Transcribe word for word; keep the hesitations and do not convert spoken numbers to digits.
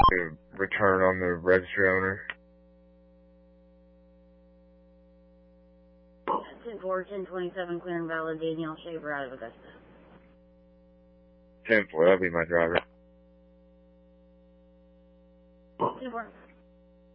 to return on the registry owner. ten four, ten twenty-seven, clear and valid, Danielle Shaver out of Augusta. ten four, that'll be my driver. ten four.